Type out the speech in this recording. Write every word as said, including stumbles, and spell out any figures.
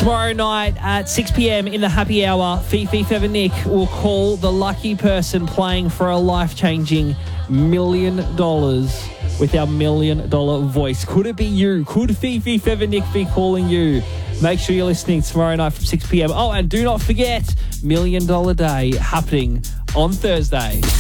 Tomorrow night at six p.m. in the happy hour, Fifi Feather Nick will call the lucky person playing for a life-changing million dollars with our million dollar voice. Could it be you? Could Fifi Feather Nick be calling you? Make sure you're listening tomorrow night from six p.m. Oh, and do not forget, Million Dollar Day happening on Thursday.